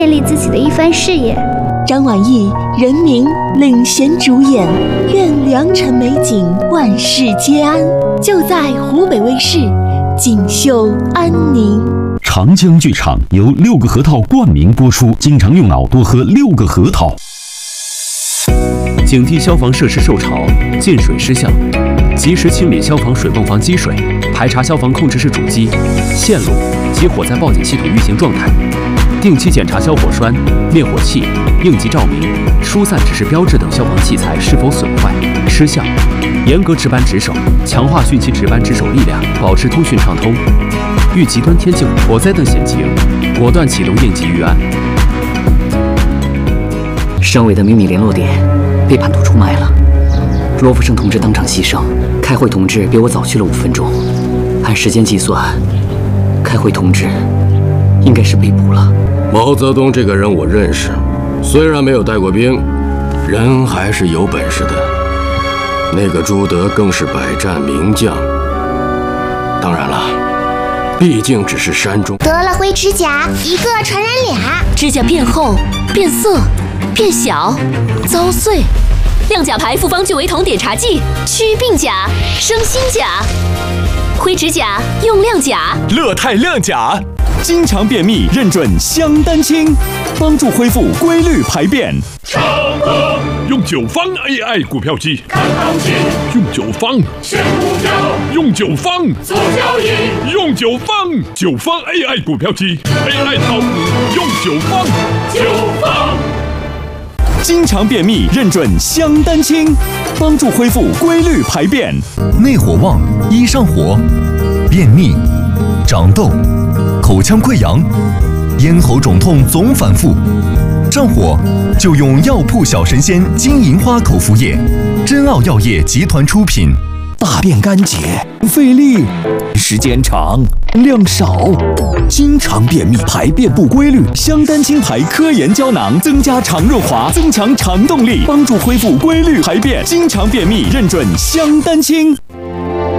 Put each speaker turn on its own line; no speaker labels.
建立自己的一番事业。
张晚意、任明领衔主演，愿良辰美景，万事皆安，就在湖北卫视锦绣安宁。
长江剧场由6个核桃冠名播出，经常用脑多喝6个核桃。警惕消防设施受潮、进水失效，及时清理消防水泵房积水，排查消防控制室主机、线路及火灾报警系统运行状态，定期检查消火栓、灭火器、应急照明、疏散指示标志等消防器材是否损坏、失效，严格值班值守，强化汛期值班值守力量，保持通讯畅通。遇极端天气、火灾等险情，果断启动应急预案。
省委的秘密联络点被叛徒出卖了，罗福生同志当场牺牲，开会同志比我早去了5分钟。按时间计算，开会同志应该是被捕了。
毛泽东这个人我认识，虽然没有带过兵，人还是有本事的。那个朱德更是百战名将。当然了，毕竟只是山中。
得了灰指甲，一个传染俩，
指甲变厚、变色、变小、遭碎。亮甲牌复方聚维酮碘茶剂，祛病甲、生新甲。灰指甲用亮甲，
乐泰亮甲，经常便秘认准香丹清，帮助恢复规律排便。
长歌用9方 AI 股票机，看行情；用9方选股票，用9方做交易；用9方AI 股票机 ，AI 炒股用9方9方。
经常便秘认准香丹清，帮助恢复规律排便。
内火旺，易上火，便秘、长痘、口腔溃疡、咽喉肿痛总反复，上火就用药铺小神仙金银花口服液，珍奥药业集团出品。
大便干结，费力，时间长，量少，经常便秘，排便不规律。
香丹清牌科研胶囊增加肠润滑，增强肠动力，帮助恢复规律排便。经常便秘认准香丹清。